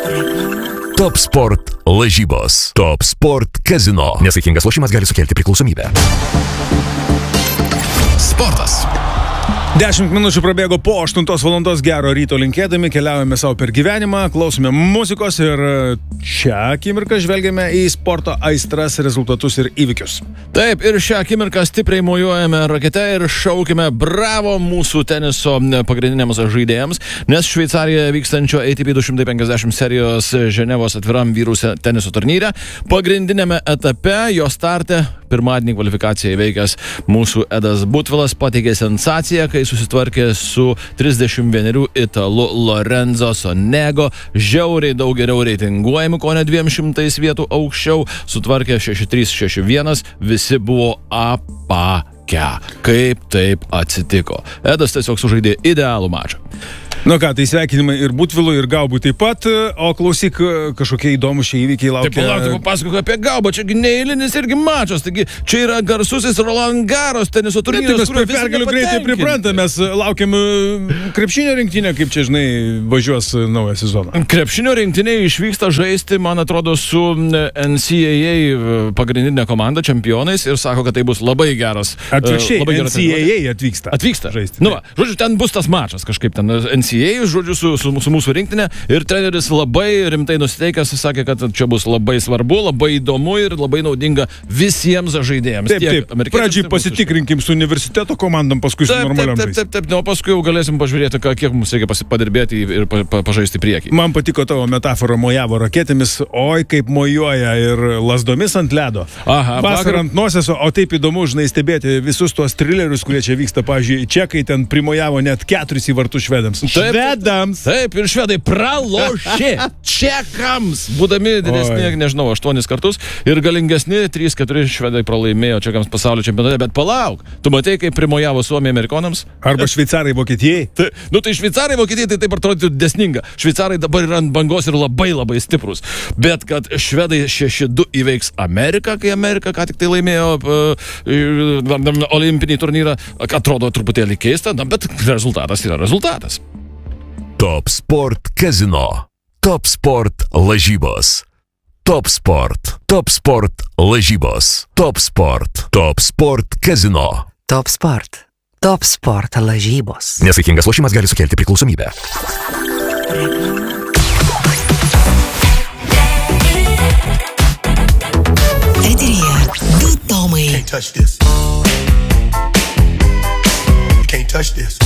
Top Sport lažybos. Top Sport kazino. Nesaikingas lošimas gali sukelti priklausomybę. Sportas. 10 minučių prabėgo po 8 valandos, gero ryto linkėdami, keliaujame savo per gyvenimą, klausome muzikos ir šią akimirką žvelgiame į sporto aistras, rezultatus ir įvykius. Taip, ir šią akimirką stipriai mojuojame rakete ir šaukime bravo mūsų teniso pagrindiniams žaidėjams, nes Šveicarijoje vykstančio ATP 250 serijos Ženevos atviram vyrų teniso turnyre pagrindinėme etape jo starte pirmadienį kvalifikaciją įveikęs mūsų Edas Butvilas pateikė sensaciją, kai susitvarkė su 31 italu Lorenzo Sonego, žiauriai daug geriau reitinguojami, ko ne 200 vietų aukščiau, sutvarkė 6-3, 6-1, visi buvo apakę. Kaip taip atsitiko? Edas tiesiog sužaidė idealų mačą. Nu ką, tai sveikinimai ir Butvilui, ir Gaubui taip pat, o klausyk, kažkokie įdomus šie įvykiai laukia. Taip, palauk, papasakok apie Gaubą, čiagi neeilinis irgi mačas, taigi čia yra garsusis Roland Garros teniso turnyras, kurio visi pergalių greitai pripranta, mes laukiam krepšinio rinktinę, kaip čia, žinai, važiuos naują sezoną. Krepšinio rinktinė išvyksta žaisti, man atrodo, su NCAA pagrindinė komanda, čempionais, ir sako, kad tai bus labai geras. Atvirkščiai, NCAA atvyksta žaisti. Nu va, žodžiu, ten bus tas mačas kažkaip ten NCAA, žodžiu, su mūsų rinktinė, ir treneris labai rimtai nusiteikęs, sakė, kad čia bus labai svarbu, labai įdomu ir labai naudinga visiems žaidėjams. Taip, pradžiai pasitikrinkim su universiteto komandom, paskui su normaliom žaisti. Taip, o paskui jau galėsim pažiūrėti, kiek mums reikia padirbėti ir pažaisti priekį. Man patiko tavo metafora mojavo raketėmis, oi kaip mojuoja, ir lasdomis ant ledo. Aha, vasarą ant nosies, o taip įdomu, žinai, stebėti visus tuos trilerius, kurie čia vyksta, pavyzdžiui, čekai ten primojavo net 4 į vartus švedams. Švedams. Taip, ir švedai pralošė čekams, būdami didesni, nežinau, 8 kartus, ir galingesni 3-4 švedai pralaimėjo čekams pasaulio čempionate, bet palauk, tu matei, kaip primojavo Suomija amerikonams? Arba šveicarai Vokietijai? Tai šveicarai Vokietijai tai taip atrodytų desninga. Šveicarai dabar yra ant bangos ir labai labai stiprus. Bet kad švedai 6-2 įveiks Ameriką, kai Amerika ką tik tai laimėjo olimpinį turnyrą, atrodo truputėlį keista, bet rezultatas yra rezultatas. Top Sport kazino. Top Sport lažybos. Top Sport. Top Sport lažybos. Top Sport. Top Sport kazino. Top Sport. Top Sport lažybos. Nesaikingas lošimas gali sukelti priklausomybę. Eteryje du Tomai. Can't touch this. You can't touch this.